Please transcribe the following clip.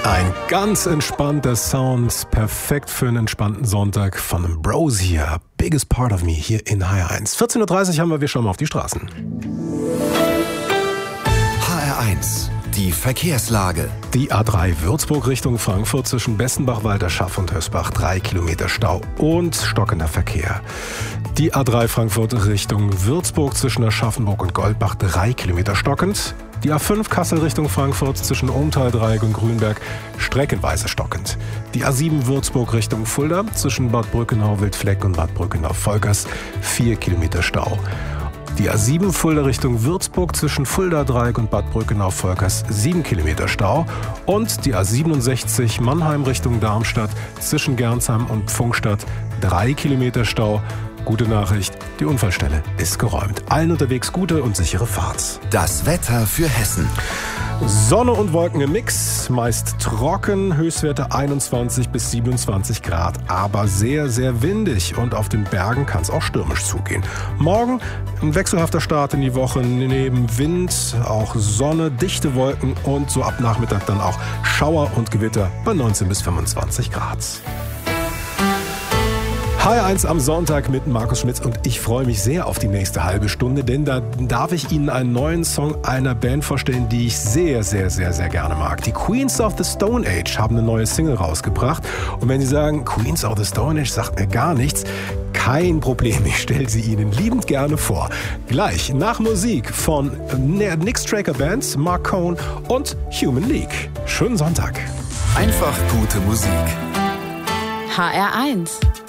Ein ganz entspannter Sound, perfekt für einen entspannten Sonntag von Ambrosia, Biggest Part of Me hier in HR1. 14.30 Uhr haben wir schon mal auf die Straßen. HR1, die Verkehrslage. Die A3 Würzburg Richtung Frankfurt zwischen Bessenbach, Walterschaft und Hösbach 3 Kilometer Stau und stockender Verkehr. Die A3 Frankfurt Richtung Würzburg zwischen Aschaffenburg und Goldbach 3 Kilometer stockend. Die A5 Kassel Richtung Frankfurt zwischen Ohmtal-Dreieck und Grünberg streckenweise stockend. Die A7 Würzburg Richtung Fulda zwischen Bad Brückenau-Wildfleck und Bad Brückenau-Volkers 4 Kilometer Stau. Die A7 Fulda Richtung Würzburg zwischen Fulda-Dreieck und Bad Brückenau-Volkers 7 Kilometer Stau. Und die A67 Mannheim Richtung Darmstadt zwischen Gernsheim und Pfungstadt 3 Kilometer Stau. Gute Nachricht, die Unfallstelle ist geräumt. Allen unterwegs gute und sichere Fahrt. Das Wetter für Hessen. Sonne und Wolken im Mix, meist trocken, Höchstwerte 21 bis 27 Grad, aber sehr, sehr windig und auf den Bergen kann es auch stürmisch zugehen. Morgen ein wechselhafter Start in die Woche, neben Wind, auch Sonne, dichte Wolken und so ab Nachmittag dann auch Schauer und Gewitter bei 19 bis 25 Grad. HR1 am Sonntag mit Markus Schmitz und ich freue mich sehr auf die nächste halbe Stunde, denn da darf ich Ihnen einen neuen Song einer Band vorstellen, die ich sehr, sehr, sehr, sehr gerne mag. Die Queens of the Stone Age haben eine neue Single rausgebracht und wenn Sie sagen, Queens of the Stone Age sagt mir gar nichts, kein Problem, ich stelle sie Ihnen liebend gerne vor. Gleich nach Musik von Nick Straker Band, Mark Cohn und Human League. Schönen Sonntag. Einfach gute Musik. HR1